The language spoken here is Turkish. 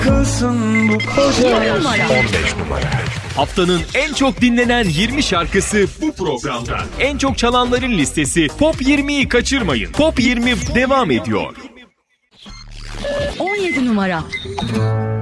Kılsın bu koca 15 numara. Haftanın en çok dinlenen 20 şarkısı bu programda. En çok çalanların listesi Top 20'yi kaçırmayın. Top 20 devam ediyor. 17 numara.